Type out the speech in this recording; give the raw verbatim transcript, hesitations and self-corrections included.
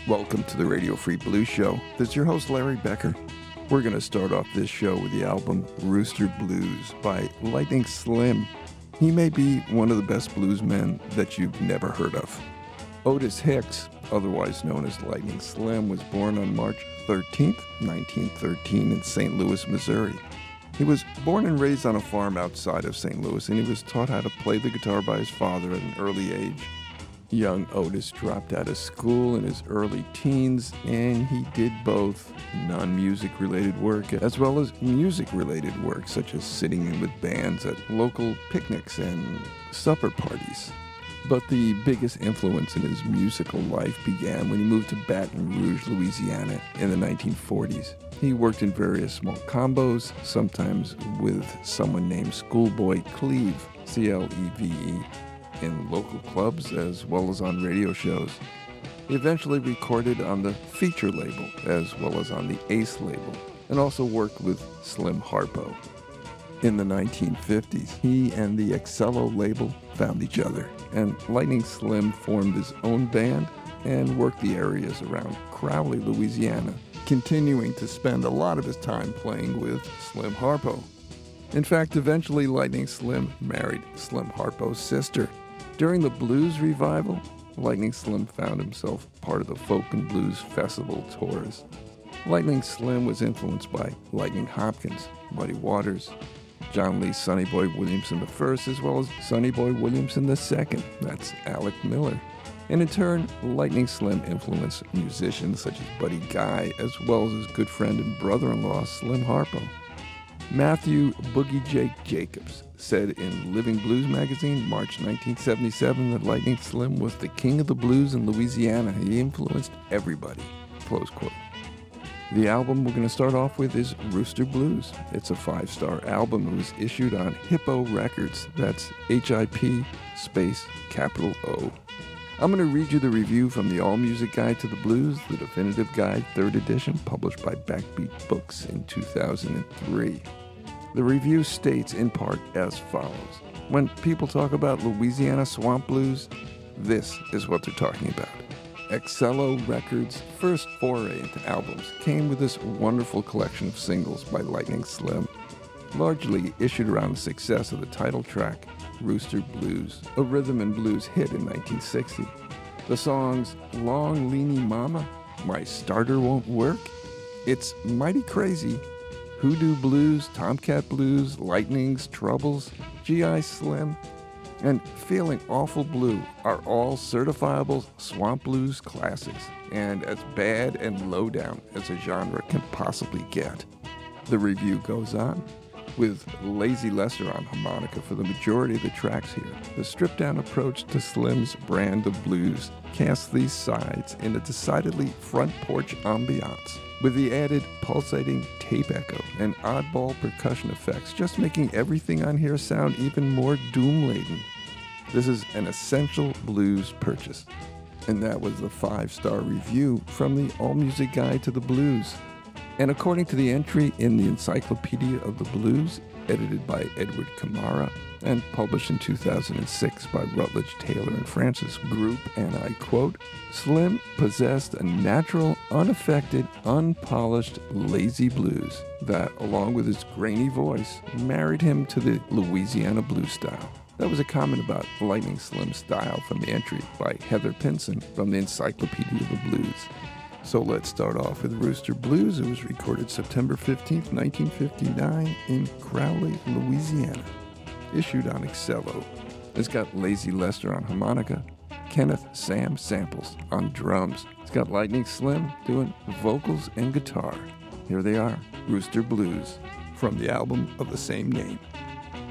Welcome to the Radio Free Blues Show. This is your host, Larry Becker. We're going to start off this show with the album Rooster Blues by Lightning Slim. He may be one of the best bluesmen that you've never heard of. Otis Hicks, otherwise known as Lightning Slim, was born on March thirteenth, nineteen thirteen in Saint Louis, Missouri. He was born and raised on a farm outside of Saint Louis, and he was taught how to play the guitar by his father at an early age. Young Otis dropped out of school in his early teens, and he did both non-music related work as well as music related work, such as sitting in with bands at local picnics and supper parties. But the biggest influence in his musical life began when he moved to Baton Rouge, Louisiana in the nineteen forties. He worked in various small combos, sometimes with someone named Schoolboy Cleve, C L E V E, in local clubs as well as on radio shows. He eventually recorded on the Feature label as well as on the Ace label, and also worked with Slim Harpo. In the nineteen fifties, he and the Excello label found each other, and Lightning Slim formed his own band and worked the areas around Crowley, Louisiana, continuing to spend a lot of his time playing with Slim Harpo. In fact, eventually Lightning Slim married Slim Harpo's sister. During the blues revival, Lightning Slim found himself part of the Folk and Blues Festival tours. Lightning Slim was influenced by Lightning Hopkins, Muddy Waters, John Lee Sonny Boy Williamson the First, as well as Sonny Boy Williamson the Second, that's Alec Miller. And in turn, Lightning Slim influenced musicians such as Buddy Guy, as well as his good friend and brother-in-law, Slim Harpo. Matthew Boogie Jake Jacobs said in Living Blues magazine, March nineteen seventy-seven, that Lightning Slim was the king of the blues in Louisiana. He influenced everybody, close quote. The album we're going to start off with is Rooster Blues. It's a five-star album. It was issued on Hippo Records. That's H I P space capital O. I'm going to read you the review from the All Music Guide to the Blues, the Definitive Guide, third edition, published by Backbeat Books in two thousand three. The review states in part as follows. When people talk about Louisiana swamp blues, this is what they're talking about. Excello Records' first foray into albums came with this wonderful collection of singles by Lightning Slim, largely issued around the success of the title track, Rooster Blues, a rhythm and blues hit in nineteen sixty. The songs Long Leany Mama, My Starter Won't Work, It's Mighty Crazy, Hoodoo Blues, Tomcat Blues, Lightning's Troubles, G I Slim, and Feeling Awful Blue are all certifiable swamp blues classics, and as bad and low down as a genre can possibly get. The review goes on, with Lazy Lester on harmonica for the majority of the tracks here. The stripped-down approach to Slim's brand of blues casts these sides in a decidedly front porch ambiance, with the added pulsating tape echo and oddball percussion effects, just making everything on here sound even more doom-laden. This is an essential blues purchase. And that was the five-star review from the All Music Guide to the Blues. And according to the entry in the Encyclopedia of the Blues, edited by Edward Kamara and published in two thousand six by Rutledge Taylor and Francis Group, and I quote, Slim possessed a natural, unaffected, unpolished, lazy blues that, along with his grainy voice, married him to the Louisiana blues style. That was a comment about Lightning Slim's style from the entry by Heather Pinson from the Encyclopedia of the Blues. So let's start off with Rooster Blues. It was recorded September fifteenth, nineteen fifty-nine in Crowley, Louisiana. Issued on Excello. It's got Lazy Lester on harmonica, Kenneth Sam Samples on drums. It's got Lightning Slim doing vocals and guitar. Here they are, Rooster Blues, from the album of the same name.